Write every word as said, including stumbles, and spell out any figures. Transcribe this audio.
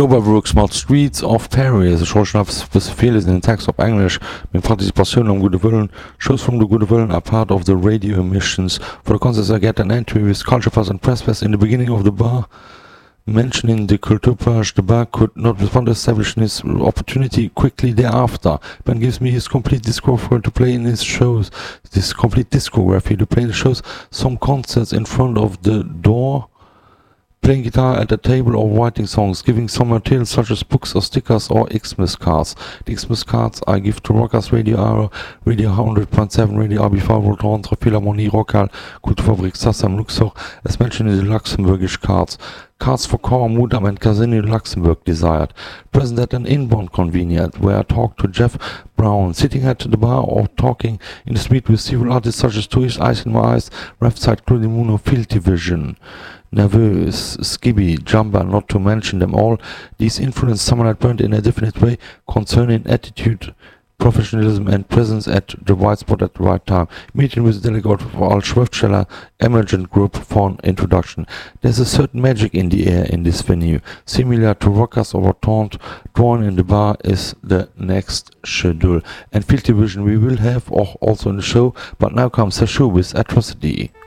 Go by Brooks mat Streets of Paris fehlen in den Text op Englisch mit Partizipation am gute Willen, Shows from the good Willen are part of the radio emissions. For the concerts I get an entry with Culture Fest and Press Fest in the beginning of the bar. Mentioning the Kulturpage, the bar could not respond to establishing his opportunity quickly thereafter. Ben gives me his complete discography to play in his shows, this complete discography to play the shows, some concerts in front of the door, playing guitar at a table or writing songs, giving some materials such as books or stickers or Xmas cards. The Xmas cards I give to Rockers Radio Aero, Radio one hundred point seven, Radio R B five, World Rentre, Philharmonie, Rockal, Kulturfabrik Sassam, Luxor, as mentioned in the Luxembourgish cards. Cards for Core, Mudam and Casino in Luxembourg desired. Present at an inbound convenient where I talked to Jeff Brown, sitting at the bar or talking in the street with several artists such as Toys, Ice in My Eyes, Rapside, Claudio Muno, Field Division, Nervous, Skibby, Jumper, not to mention them all. These influenced someone had burned in a definite way concerning attitude, professionalism and presence at the right spot at the right time. Meeting with the delegate of Al Schriftsteller Emergent Group for an introduction. There's a certain magic in the air in this venue. Similar to Rockers or Taunt, Drawn in the Bar is the next schedule. And Field Division we will have also in the show, but now comes a show with Atrocity.